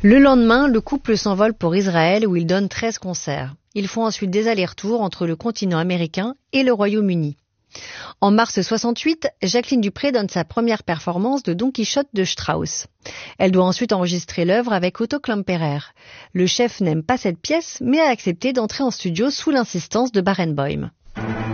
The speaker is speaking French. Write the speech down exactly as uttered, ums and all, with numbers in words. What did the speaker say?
Le lendemain, le couple s'envole pour Israël où ils donnent treize concerts. Ils font ensuite des allers-retours entre le continent américain et le Royaume-Uni. En mars soixante-huit, Jacqueline Dupré donne sa première performance de Don Quichotte de Strauss. Elle doit ensuite enregistrer l'œuvre avec Otto Klemperer. Le chef n'aime pas cette pièce, mais a accepté d'entrer en studio sous l'insistance de Barenboim.